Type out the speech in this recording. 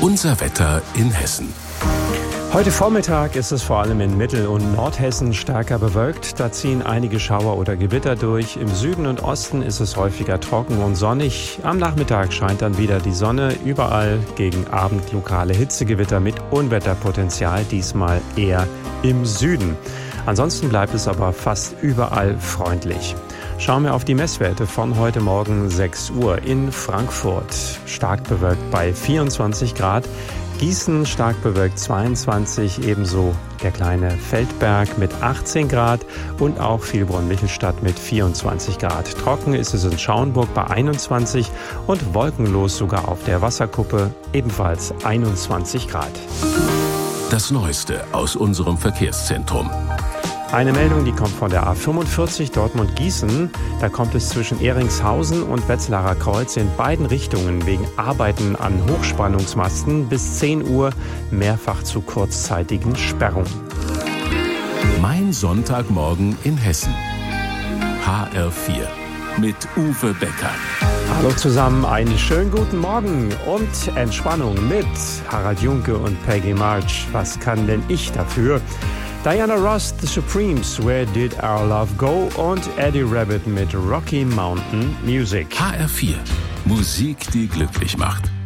Unser Wetter in Hessen. Heute Vormittag ist es vor allem in Mittel- und Nordhessen stärker bewölkt. Da ziehen einige Schauer oder Gewitter durch. Im Süden und Osten ist es häufiger trocken und sonnig. Am Nachmittag scheint dann wieder die Sonne. Überall gegen Abend lokale Hitzegewitter mit Unwetterpotenzial, diesmal eher im Süden. Ansonsten bleibt es aber fast überall freundlich. Schauen wir auf die Messwerte von heute Morgen 6 Uhr in Frankfurt. Stark bewölkt bei 24 Grad. Gießen stark bewölkt 22, ebenso der kleine Feldberg mit 18 Grad und auch Vilbronn-Michelstadt mit 24 Grad. Trocken ist es in Schauenburg bei 21 und wolkenlos sogar auf der Wasserkuppe, ebenfalls 21 Grad. Das Neueste aus unserem Verkehrszentrum. Eine Meldung, die kommt von der A45 Dortmund-Gießen. Da kommt es zwischen Ehringshausen und Wetzlarer Kreuz in beiden Richtungen wegen Arbeiten an Hochspannungsmasten bis 10 Uhr mehrfach zu kurzzeitigen Sperrungen. Mein Sonntagmorgen in Hessen. HR4 mit Uwe Becker. Hallo zusammen, einen schönen guten Morgen und Entspannung mit Harald Junke und Peggy March. Was kann denn ich dafür? Diana Ross, The Supremes, Where Did Our Love Go? Und Eddie Rabbitt mit Rocky Mountain Music. HR4, Musik, die glücklich macht.